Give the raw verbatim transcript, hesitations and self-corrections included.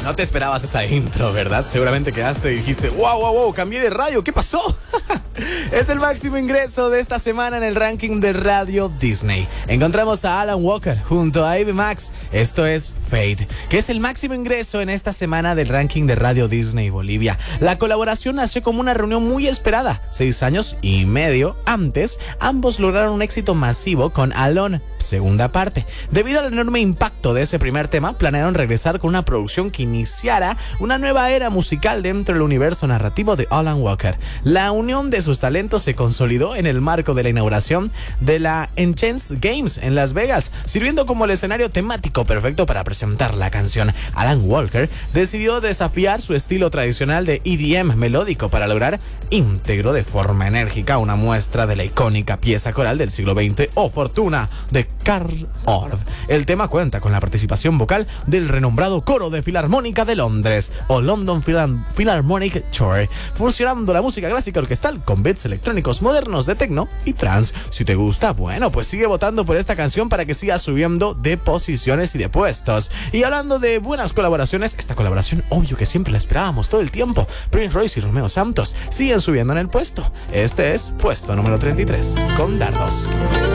No te esperabas esa intro, ¿verdad? Seguramente quedaste y dijiste, wow, wow, wow, cambié de radio, ¿qué pasó? Es el máximo ingreso de esta semana en el ranking de Radio Disney. Encontramos a Alan Walker junto a Ave Max. Esto es Fate, que es el máximo ingreso en esta semana del ranking de Radio Disney Bolivia. La colaboración nació como una reunión muy esperada. Seis años y medio antes, ambos lograron un éxito masivo con Alone, segunda parte. Debido al enorme impacto de ese primer tema, planearon regresar con una producción que iniciara una nueva era musical dentro del universo narrativo de Alan Walker. La unión de sus talentos se consolidó en el marco de la inauguración de la Enchanted Games en Las Vegas, sirviendo como el escenario temático perfecto para presentar la canción. Alan Walker decidió desafiar su estilo tradicional de E D M melódico para lograr íntegro de forma enérgica una muestra de la icónica pieza coral del siglo veinte, O Fortuna, de Carl Orff. El tema cuenta con la participación vocal del renombrado Coro de Filarmónica de Londres, o London Phil- Philharmonic Choir, fusionando la música clásica orquestal con beats electrónicos modernos de techno y trance. Si te gusta, bueno, pues sigue votando por esta canción para que siga subiendo de posiciones y de puestos. Y hablando de buenas colaboraciones, esta colaboración, obvio que siempre la esperábamos todo el tiempo. Prince Royce y Romeo Santos siguen subiendo en el puesto. Este es puesto número treinta y tres con Dardos.